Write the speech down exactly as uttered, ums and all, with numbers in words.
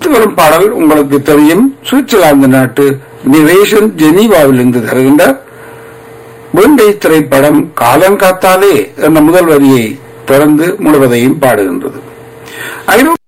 வரும் பாடல் உங்களுக்கு தெரியும். சுவிட்சர்லாந்து நாட்டு நிரேஷன் ஜெனீவாவிலிருந்து தருகின்றார். வேண்டை திரைப்படம் காலங்காத்தாலே என்ற முதல் வரியை தொடர்ந்து முழுவதையும் பாடுகின்றது. ஐரோப்பிய